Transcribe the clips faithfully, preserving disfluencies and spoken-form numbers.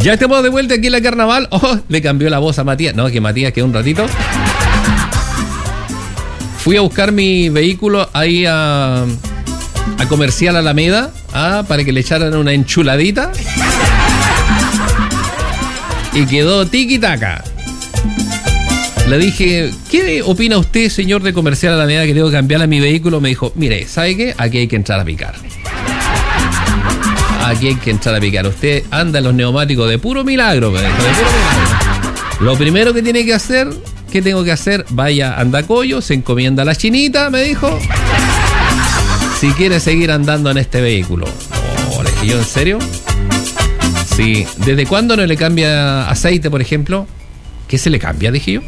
Ya estamos de vuelta aquí en la Carnaval. Oh, le cambió la voz a Matías. No, que Matías quedó un ratito. Fui a buscar mi vehículo ahí a, a Comercial Alameda, ah, para que le echaran una enchuladita. Y quedó tiki-taka. Le dije, ¿qué opina usted, señor de Comercial Alameda, que tengo que cambiarle a mi vehículo? Me dijo, mire, ¿sabe qué? Aquí hay que entrar a picar. Aquí hay que entrar a picar. Usted anda en los neumáticos de puro milagro, me dijo, de puro milagro. Lo primero que tiene que hacer, ¿qué tengo que hacer? Vaya a Andacollo, se encomienda a la chinita, me dijo, si quiere seguir andando en este vehículo. Oh, le dije yo, ¿en serio? Sí. ¿Desde cuándo no le cambia aceite, por ejemplo? ¿Qué se le cambia? Dije yo.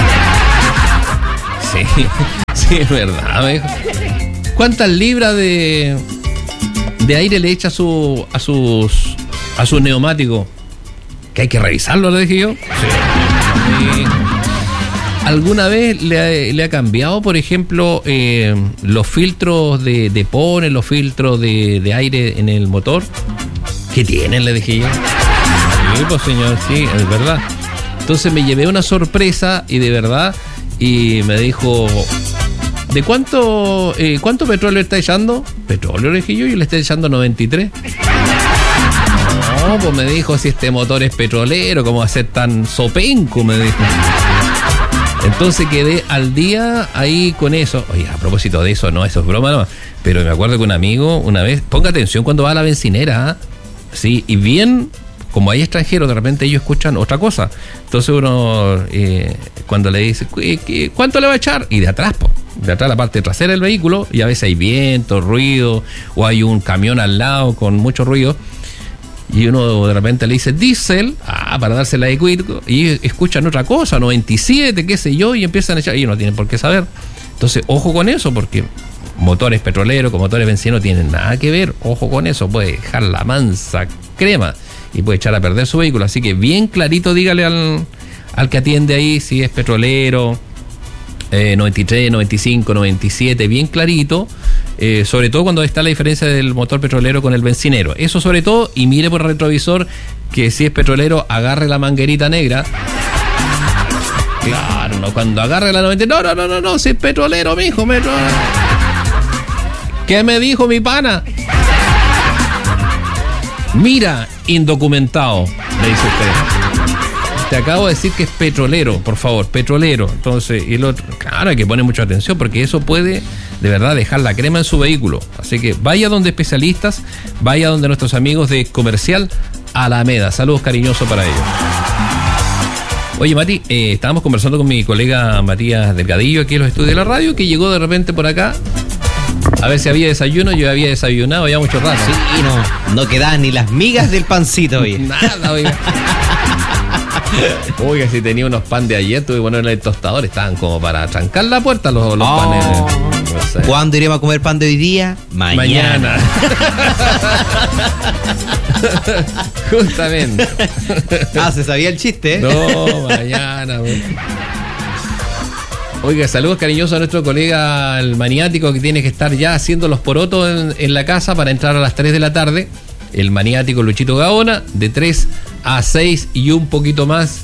Sí, sí, es verdad, me dijo. ¿Cuántas libras de, de aire le echa a, su, a sus a sus neumáticos? Que hay que revisarlo, le dije yo. Sí. Sí. ¿Alguna vez le ha, le ha cambiado, por ejemplo, eh, los filtros de, de pone, los filtros de, de aire en el motor? ¿Qué tienen? Le dije yo. Sí, pues señor, sí, es verdad. Entonces me llevé una sorpresa y de verdad, y me dijo, ¿de cuánto eh, cuánto petróleo está echando? Petróleo, le dije yo, y le está echando noventa y tres. No, pues me dijo, si este motor es petrolero, ¿cómo va a ser tan sopenco? Me dijo. Entonces quedé al día ahí con eso. Oye, a propósito de eso, no, eso es broma, no. Pero me acuerdo que un amigo una vez, ponga atención cuando va a la bencinera, ¿eh? Sí, y bien, como hay extranjeros, de repente ellos escuchan otra cosa. Entonces uno, eh, cuando le dice, ¿cuánto le va a echar? Y de atrás, po, de atrás, la parte trasera del vehículo, y a veces hay viento, ruido, o hay un camión al lado con mucho ruido. Y uno de repente le dice diésel, ah, para dársela de cuico, y escuchan otra cosa, noventa y siete, qué sé yo, y empiezan a echar, y no tienen por qué saber. Entonces, ojo con eso, porque motores petroleros con motores bencinos no tienen nada que ver. Ojo con eso, puede dejar la mansa crema y puede echar a perder su vehículo. Así que bien clarito, dígale al, al que atiende ahí si es petrolero, eh, noventa y tres, noventa y cinco, noventa y siete, bien clarito. Eh, sobre todo cuando está la diferencia del motor petrolero con el bencinero. Eso sobre todo, y mire por el retrovisor que si es petrolero, agarre la manguerita negra. Claro, no, cuando agarre la noventa, no, no, no, no, no, si es petrolero, mijo, metro. ¿Qué me dijo mi pana? Mira, indocumentado, le dice usted. Te acabo de decir que es petrolero, por favor, petrolero. Entonces, y el otro, claro, hay que poner mucha atención porque eso puede de verdad dejar la crema en su vehículo. Así que vaya donde especialistas, vaya donde nuestros amigos de Comercial Alameda. Saludos cariñosos para ellos. Oye, Mati, eh, estábamos conversando con mi colega Matías Delgadillo aquí en los estudios de la radio, que llegó de repente por acá a ver si había desayuno. Yo había desayunado ya mucho rato. Sí, no, no quedaban ni las migas del pancito, oye. Nada, oiga. Oiga, si tenía unos pan de ayer, tuve que ponerle el tostador, estaban como para trancar la puerta los, los oh, panes. No sé. ¿Cuándo iremos a comer pan de hoy día? Mañana. Mañana. Justamente. Ah, se sabía el chiste, ¿eh? No, mañana. Oiga, saludos cariñosos a nuestro colega el maniático que tiene que estar ya haciendo los porotos en, en la casa para entrar a las tres de la tarde. El maniático Luchito Gaona, de tres a seis y un poquito más.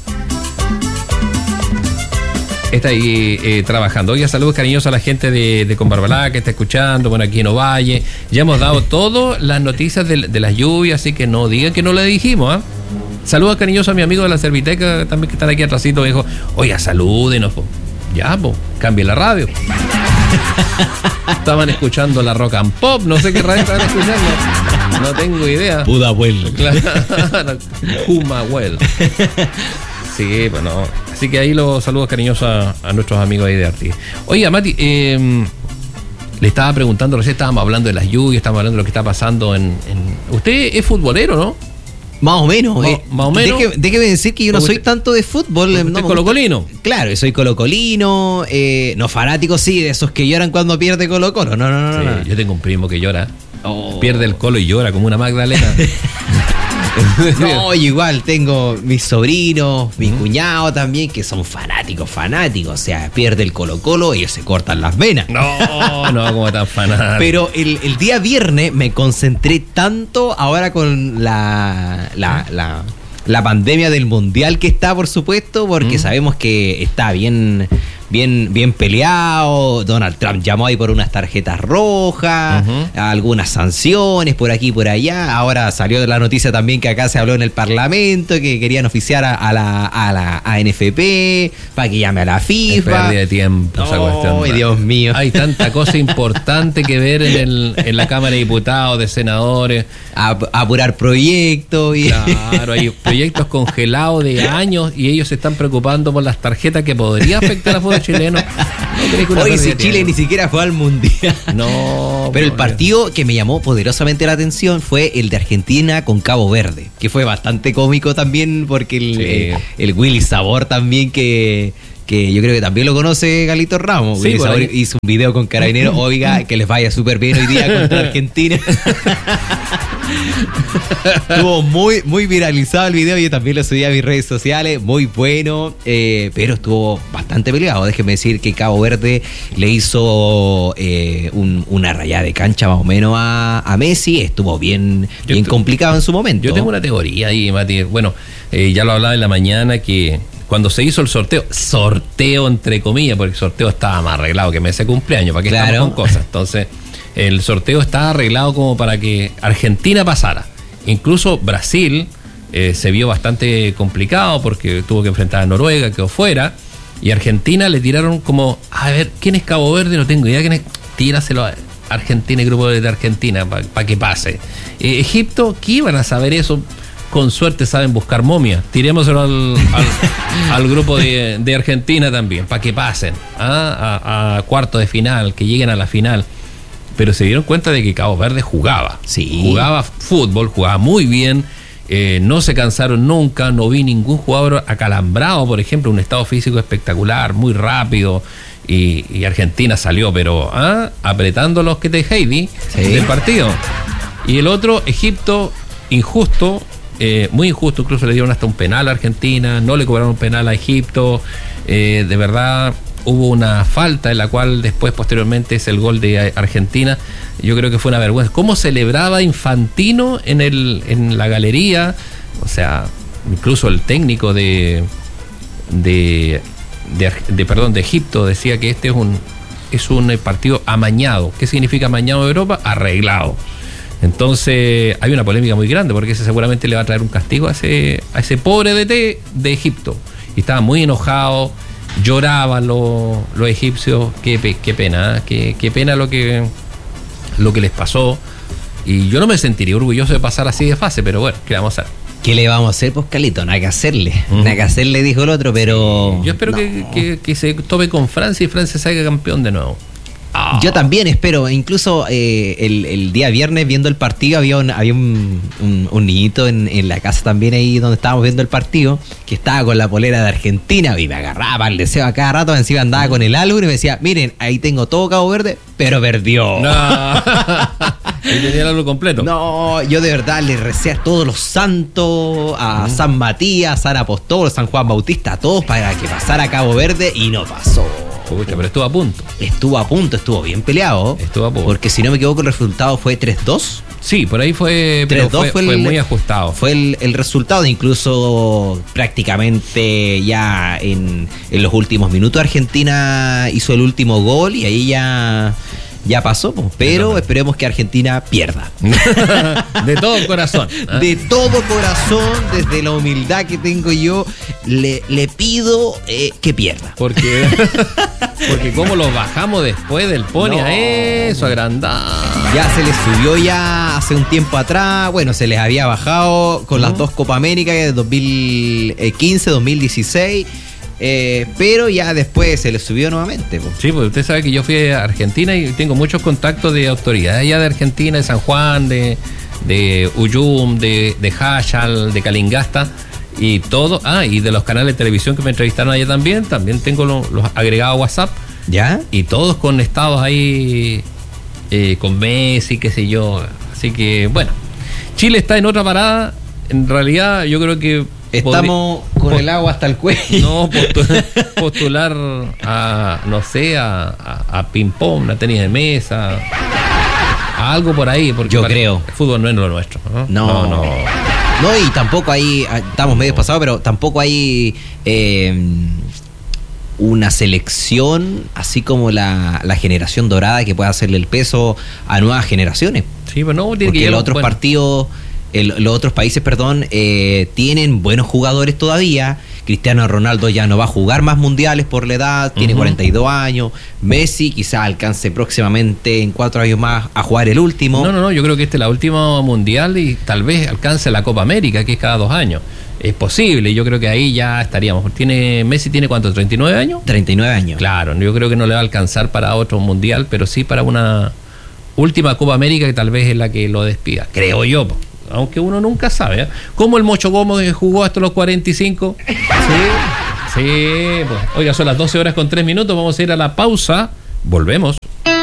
Está ahí eh, trabajando. Oiga, saludos cariñosos a la gente de, de Combarbalá que está escuchando, bueno, aquí en Ovalle. Ya hemos dado todas las noticias de, de las lluvias, así que no digan que no le dijimos, ¿eh? Saludos cariñosos a mi amigo de la Serviteca, también que están aquí atrásito. Me dijo, oiga, salúdenos, po. Ya, po, cambie la radio. Estaban escuchando la Rock and Pop, no sé qué radio estaban escuchando. No tengo idea. Pudahuel. Claro. Humahuel. Sí, bueno. Así que ahí los saludos cariñosos a, a nuestros amigos ahí de Artigas. Oiga, Mati, eh, le estaba preguntando, recién estábamos hablando de las lluvias, estábamos hablando de lo que está pasando en... en... Usted es futbolero, ¿no? Más o menos. Ma, eh. Más o menos. Déjeme, déjeme decir que yo no soy usted, tanto de fútbol. ¿Usted no es colocolino? Claro, soy colocolino. Eh, no fanático, sí, de esos que lloran cuando pierde Colo Colo. No, no, no, sí, no. Yo tengo un primo que llora. Oh. Pierde el Colo y llora como una Magdalena. No, igual tengo mis sobrinos, mis ¿Mm? cuñados también, que son fanáticos, fanáticos. O sea, pierde el Colo Colo, ellos se cortan las venas. No, no, como tan fanático. Pero el, el día viernes me concentré tanto ahora con la, la, la la pandemia del mundial que está, por supuesto, porque mm. sabemos que está bien, bien, bien peleado. Donald Trump llamó ahí por unas tarjetas rojas, uh-huh. algunas sanciones por aquí y por allá. Ahora salió la noticia también que acá se habló en el Parlamento que querían oficiar a, a la a la A N F P para que llame a la FIFA. Es pérdida de tiempo esa oh, cuestión. Ay, Dios mío. Hay tanta cosa importante que ver en, el, en la Cámara de Diputados, de senadores. A, a apurar proyectos. Y... Claro, hay proyectos congelados de años y ellos se están preocupando por las tarjetas que podría afectar a fútbol chileno. No Hoy si Chile ni siquiera fue al mundial. No. Pero el partido que me llamó poderosamente la atención fue el de Argentina con Cabo Verde, que fue bastante cómico también porque el, sí. el, el Willy Sabor también que... que yo creo que también lo conoce Galito Ramos. Sí, Sabor hizo un video con Carabineros, oiga, que les vaya súper bien hoy día contra Argentina. Estuvo muy, muy viralizado el video, yo también lo subí a mis redes sociales, muy bueno, eh, pero estuvo bastante peleado. Déjeme decir que Cabo Verde le hizo eh, un, una rayada de cancha más o menos a, a Messi, estuvo bien, bien complicado en su momento. Yo tengo una teoría ahí, Mati. Bueno, eh, ya lo hablaba en la mañana que cuando se hizo el sorteo, sorteo entre comillas, porque el sorteo estaba más arreglado que mes de cumpleaños, para que claro. estamos con cosas. Entonces, el sorteo estaba arreglado como para que Argentina pasara. Incluso Brasil eh, se vio bastante complicado porque tuvo que enfrentar a Noruega, quedó fuera, y Argentina le tiraron como, a ver, ¿quién es Cabo Verde? No tengo idea quién es. Tíraselo a Argentina y grupo de Argentina para pa que pase. Eh, Egipto, ¿qué iban a saber eso? Con suerte saben buscar momias. Tirémoselo al, al, al grupo de, de Argentina también, para que pasen ¿ah? a, a cuarto de final, que lleguen a la final. Pero se dieron cuenta de que Cabo Verde jugaba. Sí. Jugaba fútbol, jugaba muy bien. Eh, no se cansaron nunca. No vi ningún jugador acalambrado, por ejemplo, un estado físico espectacular, muy rápido. Y, y Argentina salió, pero ¿ah? apretando los que te Heidi sí. del partido. Y el otro, Egipto, injusto. Eh, muy injusto, incluso le dieron hasta un penal a Argentina, no le cobraron un penal a Egipto, eh, de verdad hubo una falta en la cual después posteriormente es el gol de Argentina. Yo creo que fue una vergüenza. ¿Cómo celebraba Infantino en el en la galería? O sea, incluso el técnico de de, de, de perdón de Egipto decía que este es un es un partido amañado. ¿Qué significa amañado de Europa? Arreglado. Entonces hay una polémica muy grande porque ese seguramente le va a traer un castigo a ese, a ese pobre D T de Egipto. Y estaba muy enojado, lloraban los, los egipcios. Qué, qué pena, ¿eh? qué, qué pena lo que, lo que les pasó. Y yo no me sentiría orgulloso de pasar así de fase, pero bueno, ¿qué le vamos a hacer? ¿Qué le vamos a hacer, pues, Calito? Nada que hacerle. Uh-huh. Nada que hacerle, dijo el otro, pero... Sí, yo espero no. que, que, que se tope con Francia y Francia salga campeón de nuevo. Oh. Yo también espero, incluso eh, el, el día viernes viendo el partido había un, había un, un, un niñito en, en la casa también ahí donde estábamos viendo el partido que estaba con la polera de Argentina y me agarraba el deseo a cada rato, encima andaba con el álbum y me decía, miren, ahí tengo todo Cabo Verde, pero perdió. No. Y tenía el álbum completo. No, yo de verdad le recé a todos los santos, a uh-huh. San Matías, San Apóstol, San Juan Bautista, a todos para que pasara Cabo Verde y no pasó. Pucha, pero estuvo a punto. Estuvo a punto, estuvo bien peleado. Estuvo a punto. Porque si no me equivoco el resultado fue tres dos. Sí, por ahí fue, pero fue, fue, el, fue muy ajustado. Fue el, el resultado, incluso prácticamente ya en, en los últimos minutos Argentina hizo el último gol y ahí ya... Ya pasó, pero no, esperemos que Argentina pierda. De todo corazón. ¿eh? De todo corazón, desde la humildad que tengo yo, le, le pido eh, que pierda. Porque, porque como lo bajamos después del pony no, a eso, agrandado. Ya se les subió ya hace un tiempo atrás. Bueno, se les había bajado con uh-huh. las dos Copa América de dos mil quince, dos mil dieciséis. Eh, pero ya después se le subió nuevamente. Po. Sí, pues usted sabe que yo fui a Argentina y tengo muchos contactos de autoridades allá de Argentina, de San Juan, de, de Uyum, de, de Jayal, de Calingasta y todo. Ah, y de los canales de televisión que me entrevistaron allá también. También tengo los, los agregados a WhatsApp. ¿Ya? Y todos con estados ahí eh, con Messi, qué sé yo. Así que, bueno, Chile está en otra parada. En realidad, yo creo que estamos podría, con el agua hasta el cuello. No, postular, postular a, no sé, a, a, a ping-pong, a tenis de mesa, a algo por ahí. Porque yo creo. El fútbol no es lo nuestro. No, no. no. no. No, y tampoco hay, estamos medio pasados, pero tampoco hay eh, una selección así como la, la generación dorada que pueda hacerle el peso a nuevas generaciones. Sí, pero no, tiene porque que los otros bueno. partidos, el, los otros países, perdón, eh, tienen buenos jugadores todavía. Cristiano Ronaldo ya no va a jugar más mundiales por la edad, tiene uh-huh. cuarenta y dos años. Messi quizá alcance próximamente en cuatro años más a jugar el último. No, no, no, yo creo que este es la última mundial y tal vez alcance la Copa América, que es cada dos años. Es posible, yo creo que ahí ya estaríamos. ¿Tiene Messi tiene cuánto? ¿treinta y nueve años? treinta y nueve años. Claro, yo creo que no le va a alcanzar para otro mundial, pero sí para una última Copa América que tal vez es la que lo despida, creo yo. Aunque uno nunca sabe, ¿eh? Como el Mocho Gómez jugó hasta los cuarenta y cinco. Sí, sí, pues. Oiga, son las doce horas con tres minutos. Vamos a ir a la pausa. Volvemos.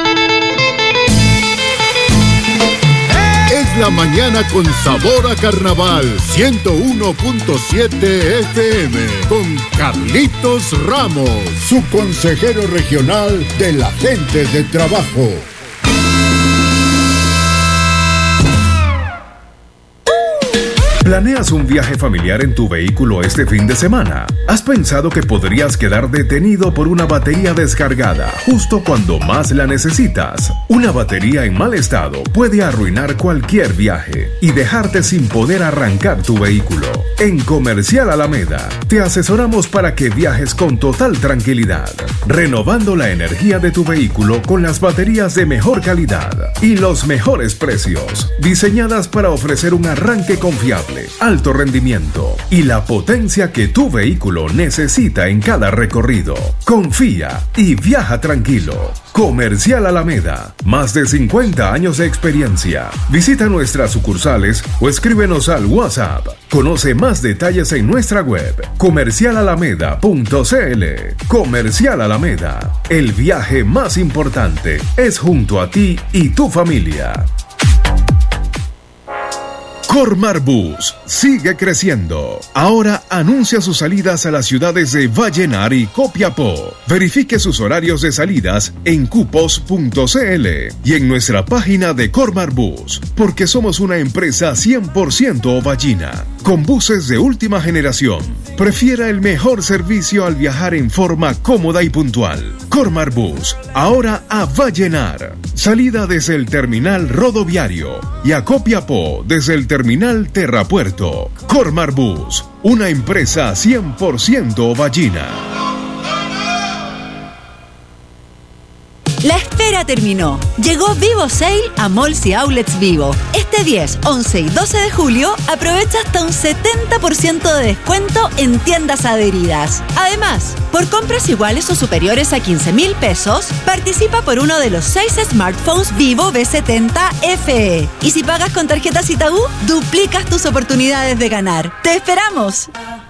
Es la mañana con sabor a carnaval. ciento uno punto siete F M. Con Carlitos Ramos, su consejero regional de la gente de trabajo. ¿Planeas un viaje familiar en tu vehículo este fin de semana? ¿Has pensado que podrías quedar detenido por una batería descargada justo cuando más la necesitas? Una batería en mal estado puede arruinar cualquier viaje y dejarte sin poder arrancar tu vehículo. En Comercial Alameda te asesoramos para que viajes con total tranquilidad, renovando la energía de tu vehículo con las baterías de mejor calidad y los mejores precios, diseñadas para ofrecer un arranque confiable, alto rendimiento y la potencia que tu vehículo necesita en cada recorrido. Confía y viaja tranquilo. Comercial Alameda, más de cincuenta años de experiencia. Visita nuestras sucursales o escríbenos al WhatsApp. Conoce más detalles en nuestra web comercial alameda punto c l. Comercial Alameda, el viaje más importante es junto a ti y tu familia. Cormar Bus sigue creciendo. Ahora anuncia sus salidas a las ciudades de Vallenar y Copiapó. Verifique sus horarios de salidas en cupos punto c l y en nuestra página de Cormar Bus, porque somos una empresa cien por ciento ovallina, con buses de última generación. Prefiera el mejor servicio al viajar en forma cómoda y puntual. Cormar Bus, ahora a Vallenar. Salida desde el terminal rodoviario y a Copiapó desde el terminal Terrapuerto. Cormar Bus, una empresa cien por ciento ovallina. La espera terminó. Llegó Vivo Sale a Malls y Outlets Vivo. Este diez, once y doce de julio aprovecha hasta un setenta por ciento de descuento en tiendas adheridas. Además, por compras iguales o superiores a quince mil pesos, participa por uno de los seis smartphones Vivo V setenta F E. Y si pagas con tarjeta Citaú, duplicas tus oportunidades de ganar. ¡Te esperamos!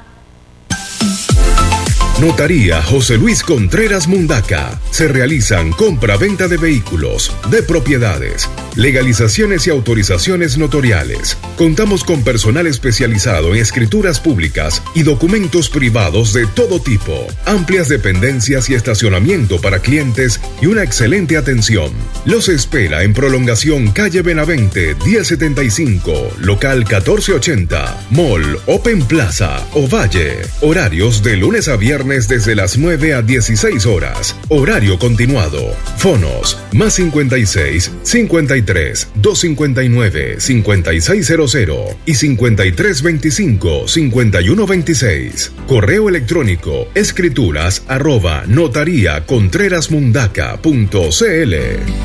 Notaría José Luis Contreras Mundaca. Se realizan compra-venta de vehículos, de propiedades, legalizaciones y autorizaciones notariales. Contamos con personal especializado en escrituras públicas y documentos privados de todo tipo, amplias dependencias y estacionamiento para clientes y una excelente atención. Los espera en Prolongación Calle Benavente diez setenta y cinco, local catorce ochenta, Mall Open Plaza, Ovalle. Horarios de lunes a viernes desde las nueve a dieciséis horas. Horario continuado. Fonos más cincuenta y seis, cincuenta y tres, doscientos cincuenta y nueve, cincuenta y seis cero cero y cincuenta y tres veinticinco, cincuenta y uno veintiséis. Correo electrónico escrituras arroba notaría contreras mundaca punto c l.